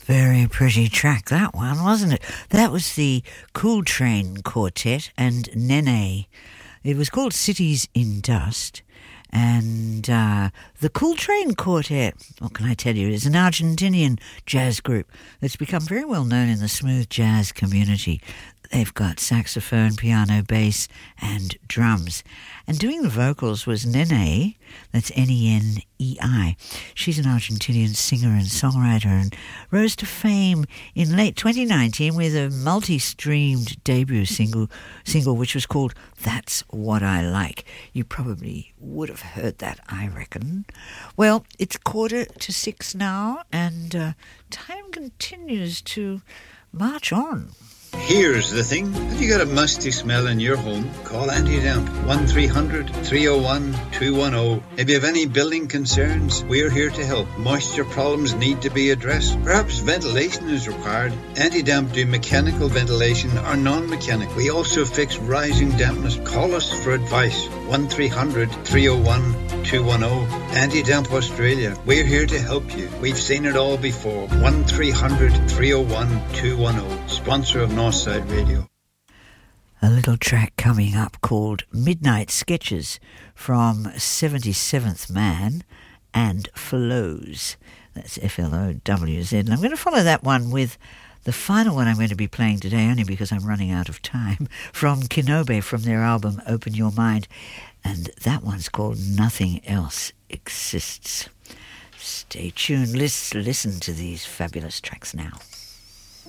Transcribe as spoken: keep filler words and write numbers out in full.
Very pretty track, that one, wasn't it? That was the Cool Train Quartet and Nene. It was called Cities in Dust. And uh, the Cool Train Quartet, what can I tell you, is an Argentinian jazz group that's become very well known in the smooth jazz community. They've got saxophone, piano, bass, and drums. And doing the vocals was Nene, that's N E N E I. She's an Argentinian singer and songwriter and rose to fame in late twenty nineteen with a multi-streamed debut single, single which was called That's What I Like. You probably would have heard that, I reckon. Well, it's quarter to six now, and uh, time continues to march on. Here's the thing. Have you got a musty smell in your home? Call Anti-Damp. one three hundred, three oh one, two one oh. If you have any building concerns, we're here to help. Moisture problems need to be addressed. Perhaps ventilation is required. Anti-Damp do mechanical ventilation or non-mechanical. We also fix rising dampness. Call us for advice. one three hundred, three oh one, two one oh. Anti-Damp Australia. We're here to help you. We've seen it all before. one three hundred, three oh one, two one oh. Sponsor of Northside Radio. A little track coming up called Midnight Sketches from seventy-seventh Man and Flows. That's F L O W Z. And I'm going to follow that one with the final one I'm going to be playing today, only because I'm running out of time, from Kinobe, from their album Open Your Mind. And that one's called Nothing Else Exists. Stay tuned. Let's listen to these fabulous tracks now.